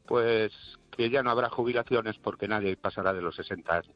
pues que ya no habrá jubilaciones porque nadie pasará de los 60 años.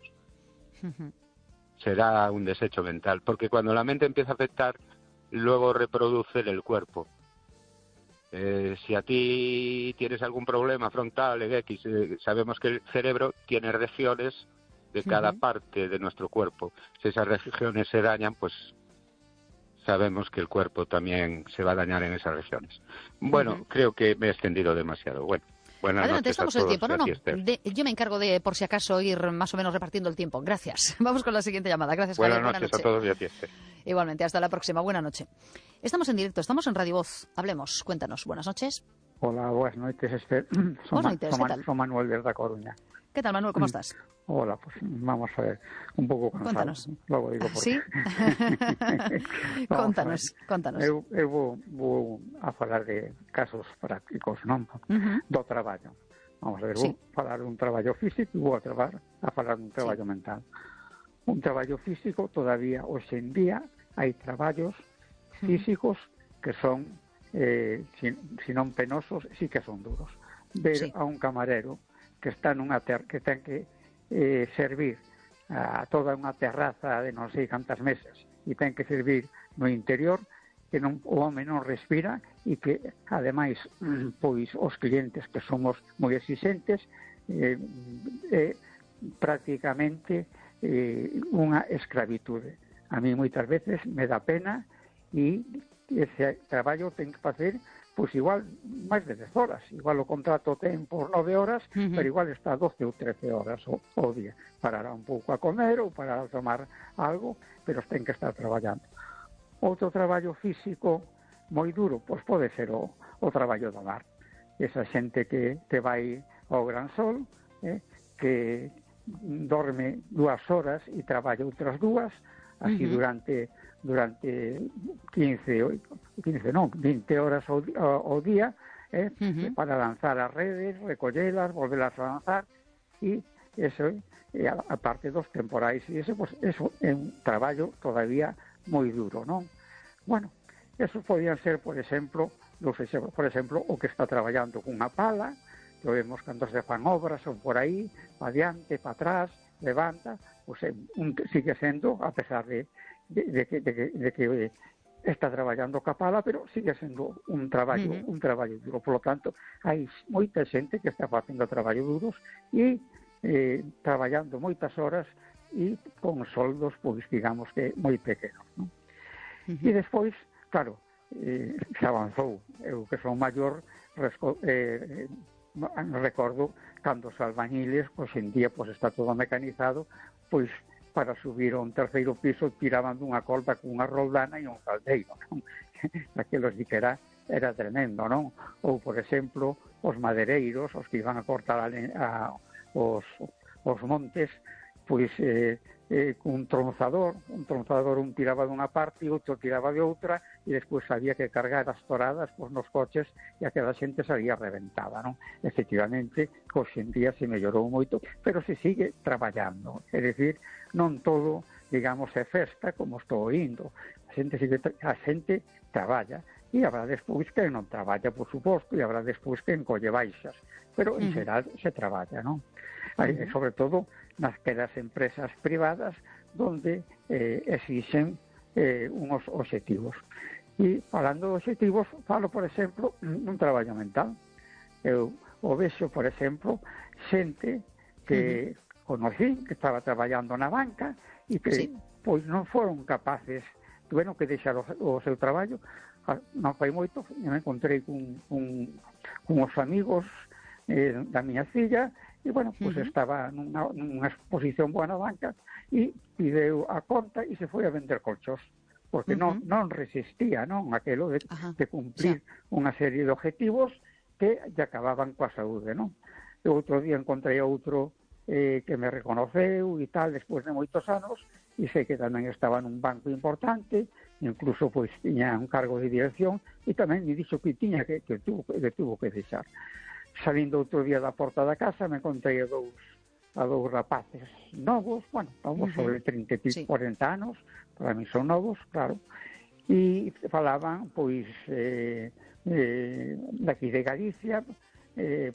Será un desecho mental, porque cuando la mente empieza a afectar, luego reproduce el cuerpo. Si a ti tienes algún problema frontal en X, sabemos que el cerebro tiene regiones de cada parte de nuestro cuerpo. Si esas regiones se dañan, pues sabemos que el cuerpo también se va a dañar en esas regiones. Bueno, creo que me he extendido demasiado. Bueno, buenas Adelante, noches a estamos el todos. tiempo. Yo me encargo de, por si acaso, ir más o menos repartiendo el tiempo. Gracias. Vamos con la siguiente llamada. Gracias, Javier. Buenas noches a todos y a ti, Esther. Igualmente, hasta la próxima. Buenas noches. Estamos en directo, estamos en Radio Voz. Hablemos, cuéntanos. Buenas noches. Hola, buenas noches, Esther. Buenas noches, ¿qué tal? Soy Manuel desde A Coruña. ¿Qué tal, Manuel? ¿Cómo estás? Hola, pues vamos a ver, un pouco cansado. Contanos. Logo digo por ¿Sí? Contanos. Eu vou a falar de casos prácticos, non? Do traballo. Vamos a ver, vou falar dun traballo físico e vou a falar dun traballo mental. Un traballo físico, todavía hoxe en día, hai traballos físicos que son, si non penosos, sí que son duros. Ver a un camarero que está que ten que servir a toda unha terraza de non sei cantas mesas e ten que servir no interior, que non, o home non respira e que, ademais, pois os clientes que somos moi exigentes, prácticamente unha escravitude. A mí moitas veces me dá pena e ese traballo ten que facer pois igual máis de 10 horas, igual o contrato ten por 9 horas, pero igual está 12 ou 13 horas o día. Parará un pouco a comer ou parará a tomar algo, pero ten que estar traballando. Outro traballo físico moi duro, pois pode ser o traballo do mar. Esa xente que te vai ao gran sol, que dorme 2 horas e traballa outras 2, así durante 20 horas ao día, para lanzar as redes, recollelas, volvelas a lanzar, e eso, a parte dos temporais, e eso, pues, eso é un traballo todavía moi duro, non? Bueno, eso podían ser, por exemplo, o que está traballando cunha pala, que vemos cando se fan obras ou por aí, pa diante, pa atrás, levanta, pues, sigue sendo, a pesar de que está traballando ca pala, pero sigue sendo un traballo duro. Por lo tanto, hai moita xente que está facendo traballo duros e traballando moitas horas e con soldos, pois, digamos que moi pequenos, non? E despois, claro, se avanzou. Eu que son maior, recordo cando os albañiles, pois en día pois está todo mecanizado, pois para subir a un terceiro piso tiraban dunha corda cunha roldana e un caldeiro, non? Aquelos di que era tremendo, non? Ou, por exemplo, os madereiros, os que iban a cortar os montes, pois cun tronzador un tiraba dunha parte e outro tiraba de outra, e despois había que cargar as toradas pois, nos coches, e aquela xente salía reventada, non? Efectivamente, hoxe en día se mellorou moito, pero se sigue traballando, é dicir, non todo, digamos, é festa como estou indo, a xente traballa, e habrá despois que non traballa, por suposto, e habrá despois que encolle baixas, pero en xeral se traballa, non? Sobre todo nas empresas privadas donde exixen unos obxectivos. E falando de obxectivos, falo, por exemplo, un traballo mental. Eu o vexo, por exemplo, xente que conocí, que estaba traballando na banca e que pois non foron capaces, tuveron que deixar o seu traballo. Non fai moito, me encontrei con uns amigos da miña filla, e, bueno, pues estaba nunha exposición boa na banca e pideu a conta e se foi a vender colchos, porque non resistía, non, aquelo de cumplir unha serie de objetivos que lle acababan coa saúde, non? E outro día encontrei outro que me reconoceu e tal, despois de moitos anos, e sei que tamén estaba nun banco importante, incluso pois tiña un cargo de dirección, e tamén me dixo que tiña que tuvo que deixar. Salindo outro día da porta da casa, me encontrei a dous rapaces novos, bueno, novos sobre 30 e 40 anos, para mí son novos, claro, e falaban, pois, daqui de Galicia,